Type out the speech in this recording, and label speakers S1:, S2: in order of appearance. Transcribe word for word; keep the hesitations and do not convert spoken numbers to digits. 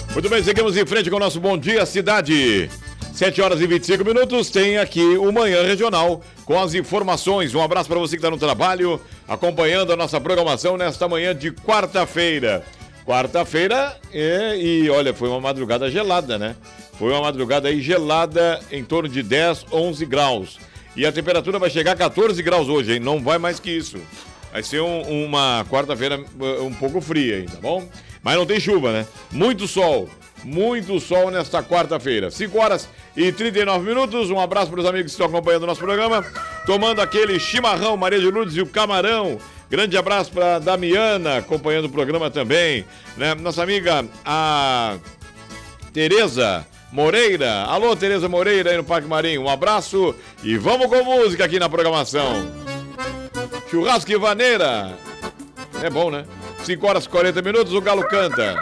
S1: Muito bem, seguimos em frente com o nosso Bom Dia Cidade. sete horas e vinte e cinco minutos, tem aqui o Manhã Regional com as informações. Um abraço para você que está no trabalho, acompanhando a nossa programação nesta manhã de quarta-feira. Quarta-feira, é, e olha, foi uma madrugada gelada, né? Foi uma madrugada aí gelada, em torno de dez, onze graus. E a temperatura vai chegar a quatorze graus hoje, hein? Não vai mais que isso. Vai ser um, uma quarta-feira um pouco fria aí, tá bom? Mas não tem chuva, né? Muito sol. Muito sol nesta quarta-feira. cinco horas e trinta e nove minutos. Um abraço para os amigos que estão acompanhando o nosso programa. Tomando aquele chimarrão, Maria de Lourdes e o camarão. Grande abraço para a Damiana, acompanhando o programa também. Né? Nossa amiga, a Tereza Moreira. Alô, Tereza Moreira aí no Parque Marinho. Um abraço e vamos com música aqui na programação. Churrasco e vaneira. É bom, né? cinco horas e quarenta minutos, o Galo canta.